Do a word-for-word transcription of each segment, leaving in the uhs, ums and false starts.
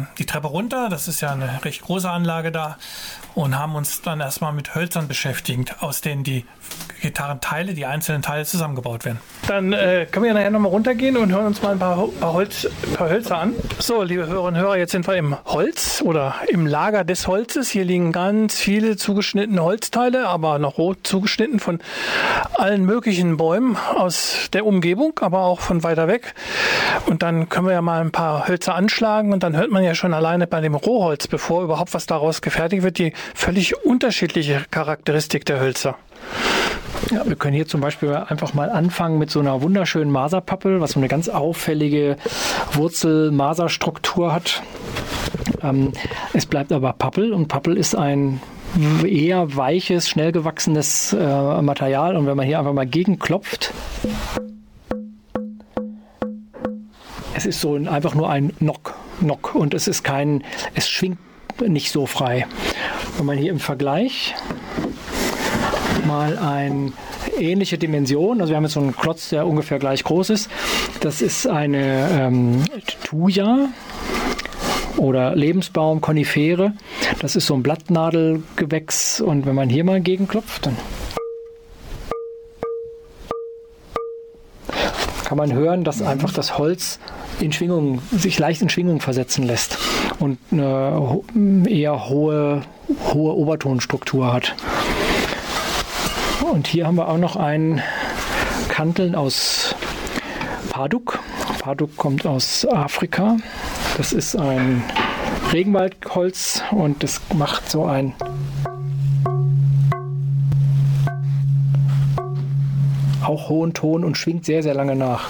die Treppe runter, das ist ja eine recht große Anlage da, und haben uns dann erstmal mit Hölzern beschäftigt, aus denen die Gitarrenteile, die einzelnen Teile zusammengebaut werden. Dann äh, können wir ja nachher nochmal runtergehen und hören uns mal ein paar, paar, Holz, paar Hölzer an. So, liebe Hörerinnen und Hörer, jetzt sind wir im Holz oder im Lager des Holzes. Hier liegen ganz viele zugeschnittene Holzteile, aber noch rot zugeschnitten von allen möglichen Bäumen aus der Umgebung, aber auch von weiter weg. Und dann können wir ja mal ein paar Hölzer anschlagen und dann hört man ja schon alleine bei dem Rohholz, bevor überhaupt was daraus gefertigt wird, die völlig unterschiedliche Charakteristik der Hölzer. Ja, wir können hier zum Beispiel einfach mal anfangen mit so einer wunderschönen Maserpappel, was so eine ganz auffällige Wurzel-Maserstruktur hat. Ähm, es bleibt aber Pappel, und Pappel ist ein eher weiches, schnell gewachsenes äh, Material, und wenn man hier einfach mal gegenklopft, es ist so ein, einfach nur ein Nock, Nock und es ist kein, es schwingt nicht so frei. Wenn man hier im Vergleich mal eine ähnliche Dimension, also wir haben jetzt so einen Klotz, der ungefähr gleich groß ist, das ist eine ähm, Thuja oder Lebensbaum, Konifere, das ist so ein Blattnadelgewächs, und wenn man hier mal gegenklopft, dann kann man hören, dass einfach das Holz in Schwingung, sich leicht in Schwingung versetzen lässt und eine eher hohe, hohe Obertonstruktur hat. Und hier haben wir auch noch einen Kanteln aus Parduk. Parduk kommt aus Afrika. Das ist ein Regenwaldholz und das macht so ein auch hohen Ton und schwingt sehr, sehr lange nach.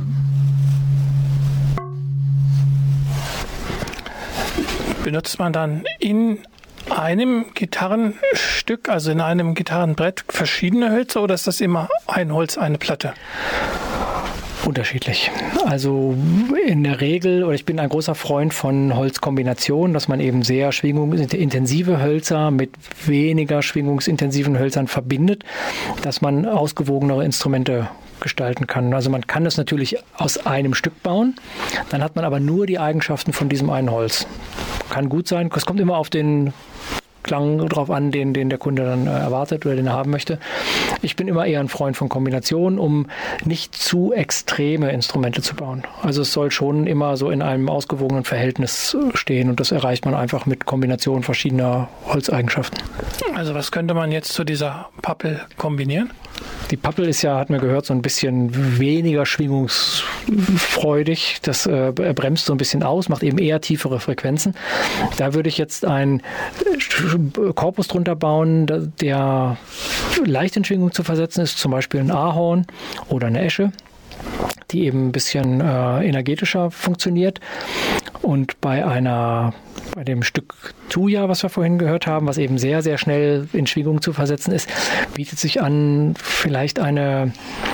Benutzt man dann in einem Gitarrenstück, also in einem Gitarrenbrett, verschiedene Hölzer, oder ist das immer ein Holz, eine Platte? Unterschiedlich. Also in der Regel, oder ich bin ein großer Freund von Holzkombinationen, dass man eben sehr schwingungsintensive Hölzer mit weniger schwingungsintensiven Hölzern verbindet, dass man ausgewogenere Instrumente gestalten kann. Also man kann das natürlich aus einem Stück bauen, dann hat man aber nur die Eigenschaften von diesem einen Holz. Kann gut sein, es kommt immer auf den Klang drauf an, den, den der Kunde dann erwartet oder den er haben möchte. Ich bin immer eher ein Freund von Kombinationen, um nicht zu extreme Instrumente zu bauen. Also es soll schon immer so in einem ausgewogenen Verhältnis stehen, und das erreicht man einfach mit Kombinationen verschiedener Holzeigenschaften. Also was könnte man jetzt zu dieser Pappel kombinieren? Die Pappel ist ja, hat man gehört, so ein bisschen weniger schwingungsfreudig. Das äh, bremst so ein bisschen aus, macht eben eher tiefere Frequenzen. Da würde ich jetzt einen Korpus drunter bauen, der leicht in Schwingung zu versetzen ist, zum Beispiel ein Ahorn oder eine Esche, die eben ein bisschen äh, energetischer funktioniert. Und bei einer bei dem Stück Thuja, was wir vorhin gehört haben, was eben sehr, sehr schnell in Schwingung zu versetzen ist, bietet sich an, vielleicht eine,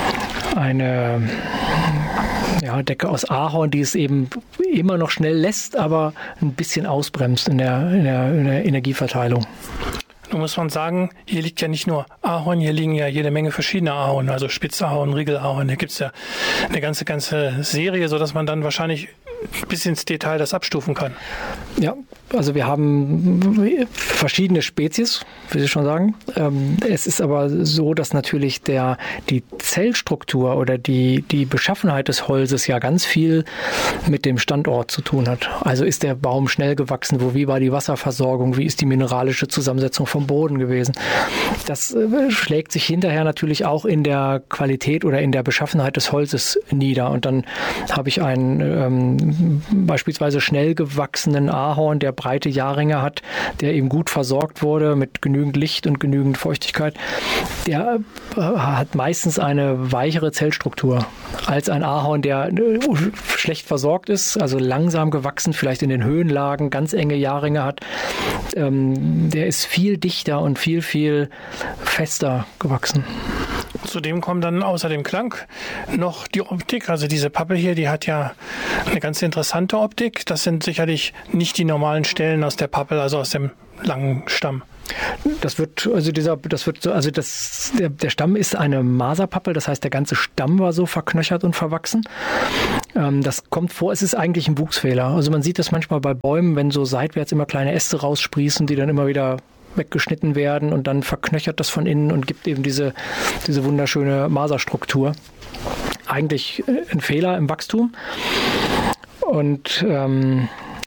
eine ja, Decke aus Ahorn, die es eben immer noch schnell lässt, aber ein bisschen ausbremst in der, in der, in der Energieverteilung. Nun muss man sagen, hier liegt ja nicht nur Ahorn, hier liegen ja jede Menge verschiedene Ahorn, also Spitzahorn, Riegelahorn, hier gibt es ja eine ganze, ganze Serie, sodass man dann wahrscheinlich bis ins Detail das abstufen kann. Ja, also wir haben verschiedene Spezies, will ich schon sagen. Es ist aber so, dass natürlich der, die Zellstruktur oder die, die Beschaffenheit des Holzes ja ganz viel mit dem Standort zu tun hat. Also ist der Baum schnell gewachsen, wo, wie war die Wasserversorgung, wie ist die mineralische Zusammensetzung vom Boden gewesen. Das schlägt sich hinterher natürlich auch in der Qualität oder in der Beschaffenheit des Holzes nieder. Und dann habe ich einen ähm, beispielsweise schnell gewachsenen Ahorn, der breite Jahrringe hat, der eben gut versorgt wurde mit genügend Licht und genügend Feuchtigkeit. Der äh, hat meistens eine weichere Zellstruktur als ein Ahorn, der äh, schlecht versorgt ist, also langsam gewachsen, vielleicht in den Höhenlagen, ganz enge Jahrringe hat. Ähm, der ist viel dichter und viel, viel fester gewachsen. Zudem kommt dann außer dem Klang noch die Optik. Also diese Pappel hier, die hat ja eine ganz interessante Optik. Das sind sicherlich nicht die normalen Stellen aus der Pappel, also aus dem langen Stamm. Das wird, also dieser, das wird so, also das, der, der Stamm ist eine Maserpappel, das heißt, der ganze Stamm war so verknöchert und verwachsen. Das kommt vor, es ist eigentlich ein Wuchsfehler. Also man sieht das manchmal bei Bäumen, wenn so seitwärts immer kleine Äste raussprießen, die dann immer wieder weggeschnitten werden und dann verknöchert das von innen und gibt eben diese, diese wunderschöne Maserstruktur. Eigentlich ein Fehler im Wachstum. Und ähm,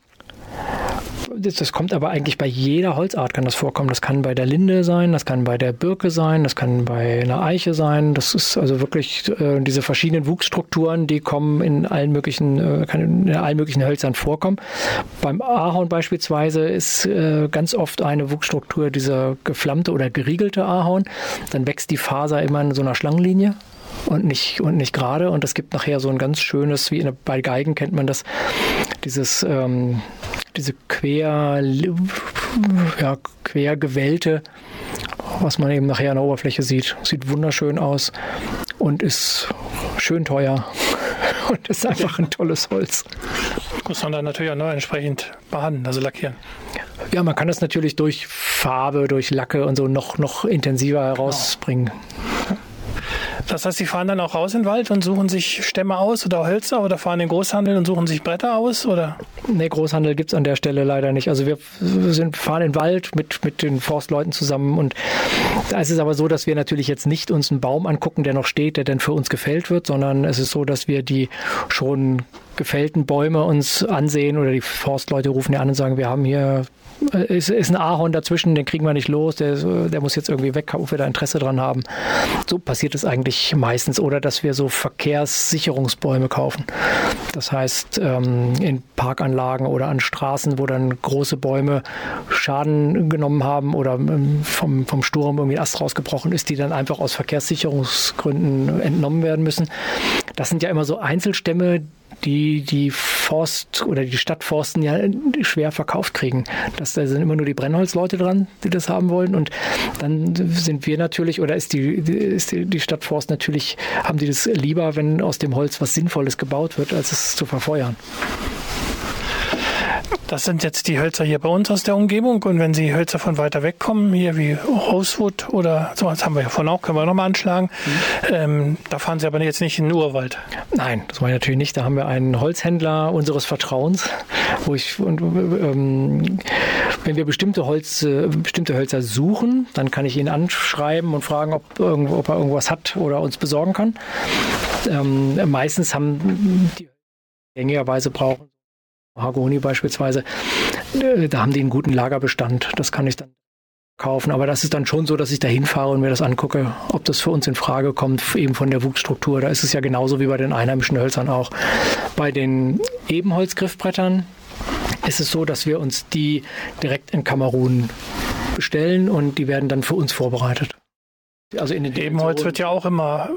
das kommt aber eigentlich bei jeder Holzart kann das vorkommen. Das kann bei der Linde sein, das kann bei der Birke sein, das kann bei einer Eiche sein. Das ist also wirklich äh, diese verschiedenen Wuchsstrukturen, die kommen in allen möglichen, äh, kann in allen möglichen Hölzern vorkommen. Beim Ahorn beispielsweise ist äh, ganz oft eine Wuchsstruktur dieser geflammte oder geriegelte Ahorn. Dann wächst die Faser immer in so einer Schlangenlinie. Und nicht, und nicht gerade. Und es gibt nachher so ein ganz schönes, wie in, bei Geigen kennt man das, dieses, ähm, diese quer, ja, quer gewellte, was man eben nachher an der Oberfläche sieht. Sieht wunderschön aus und ist schön teuer. Und ist einfach ein tolles Holz. Muss man dann natürlich auch noch entsprechend behandeln, also lackieren. Ja, man kann das natürlich durch Farbe, durch Lacke und so noch, noch intensiver herausbringen. Genau. Das heißt, Sie fahren dann auch raus in den Wald und suchen sich Stämme aus oder Hölzer oder fahren in den Großhandel und suchen sich Bretter aus? Oder? Nee, Großhandel gibt es an der Stelle leider nicht. Also wir sind, fahren in den Wald mit, mit den Forstleuten zusammen und da ist es aber so, dass wir natürlich jetzt nicht uns einen Baum angucken, der noch steht, der dann für uns gefällt wird, sondern es ist so, dass wir die schon gefällten Bäume uns ansehen oder die Forstleute rufen ja an und sagen, wir haben hier ist, ist ein Ahorn dazwischen, den kriegen wir nicht los, der, der muss jetzt irgendwie weg, ob wir da Interesse dran haben. So passiert es eigentlich meistens. Oder dass wir so Verkehrssicherungsbäume kaufen. Das heißt, in Parkanlagen oder an Straßen, wo dann große Bäume Schaden genommen haben oder vom, vom Sturm irgendwie ein Ast rausgebrochen ist, die dann einfach aus Verkehrssicherungsgründen entnommen werden müssen. Das sind ja immer so Einzelstämme, die die Forst- oder die Stadtforsten ja schwer verkauft kriegen. Das, da sind immer nur die Brennholzleute dran, die das haben wollen. Und dann sind wir natürlich, oder ist die, ist die, die Stadtforst natürlich, haben die das lieber, wenn aus dem Holz was Sinnvolles gebaut wird, als es zu verfeuern. Das sind jetzt die Hölzer hier bei uns aus der Umgebung. Und wenn Sie Hölzer von weiter weg kommen, hier wie Rosewood oder sowas haben wir ja vorhin auch, können wir nochmal anschlagen. Mhm. Ähm, da fahren Sie aber jetzt nicht in den Urwald. Nein, das mache ich natürlich nicht. Da haben wir einen Holzhändler unseres Vertrauens, wo ich, und, ähm, wenn wir bestimmte, Holz, äh, bestimmte Hölzer suchen, dann kann ich ihn anschreiben und fragen, ob, irgendwo, ob er irgendwas hat oder uns besorgen kann. Ähm, meistens haben die gängigerweise brauchen Mahagoni beispielsweise, da haben die einen guten Lagerbestand. Das kann ich dann kaufen. Aber das ist dann schon so, dass ich da hinfahre und mir das angucke, ob das für uns in Frage kommt, eben von der Wuchsstruktur. Da ist es ja genauso wie bei den einheimischen Hölzern auch. Bei den Ebenholzgriffbrettern ist es so, dass wir uns die direkt in Kamerun bestellen und die werden dann für uns vorbereitet. Also in den Ebenholz wird ja auch immer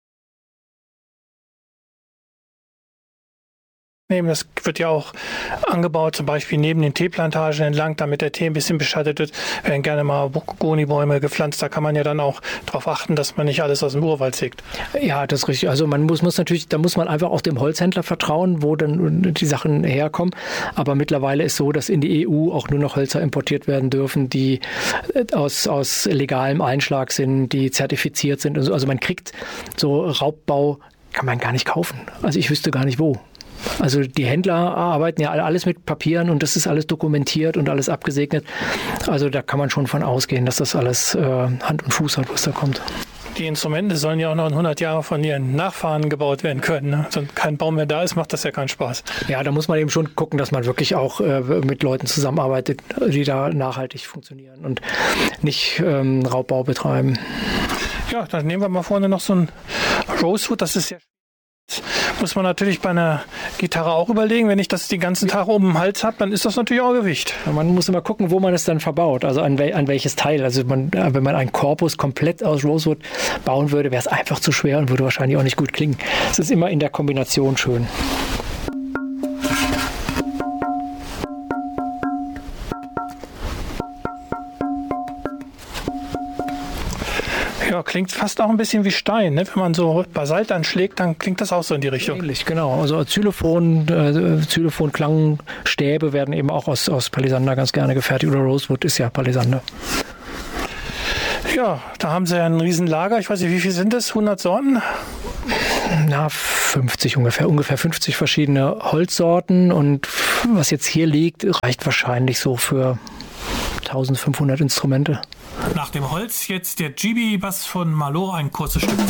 Das wird ja auch angebaut, zum Beispiel neben den Teeplantagen entlang, damit der Tee ein bisschen beschattet wird. Werden gerne mal Mahagoni-Bäume gepflanzt. Da kann man ja dann auch darauf achten, dass man nicht alles aus dem Urwald sägt. Ja, das ist richtig. Also man muss, muss natürlich, da muss man einfach auch dem Holzhändler vertrauen, wo dann die Sachen herkommen. Aber mittlerweile ist so, dass in die E U auch nur noch Hölzer importiert werden dürfen, die aus, aus legalem Einschlag sind, die zertifiziert sind. Also man kriegt so Raubbau, kann man gar nicht kaufen. Also ich wüsste gar nicht wo. Also die Händler arbeiten ja alles mit Papieren und das ist alles dokumentiert und alles abgesegnet. Also da kann man schon von ausgehen, dass das alles äh, Hand und Fuß hat, was da kommt. Die Instrumente sollen ja auch noch in hundert Jahren von ihren Nachfahren gebaut werden können. Ne? Wenn kein Baum mehr da ist, macht das ja keinen Spaß. Ja, da muss man eben schon gucken, dass man wirklich auch äh, mit Leuten zusammenarbeitet, die da nachhaltig funktionieren und nicht ähm, Raubbau betreiben. Ja, dann nehmen wir mal vorne noch so ein Rosewood, das ist ja muss man natürlich bei einer Gitarre auch überlegen. Wenn ich das den ganzen Tag oben im Hals habe, dann ist das natürlich auch Gewicht. Ja, man muss immer gucken, wo man es dann verbaut, also an, wel- an welches Teil. Also man, wenn man einen Korpus komplett aus Rosewood bauen würde, wäre es einfach zu schwer und würde wahrscheinlich auch nicht gut klingen. Es ist immer in der Kombination schön. Ja, klingt fast auch ein bisschen wie Stein. Ne? Wenn man so Basalt anschlägt, dann klingt das auch so in die Richtung. Ähnlich, genau. Also Xylophon, äh, Xylophon-Klangstäbe werden eben auch aus, aus Palisander ganz gerne gefertigt. Oder Rosewood ist ja Palisander. Ja, da haben sie ja ein Riesenlager. Ich weiß nicht, wie viel sind das? hundert Sorten? Na, fünfzig ungefähr, ungefähr fünfzig verschiedene Holzsorten und was jetzt hier liegt, reicht wahrscheinlich so für eintausendfünfhundert Instrumente. Nach dem Holz jetzt der Djibi Bass von Malo, ein kurzes Stück.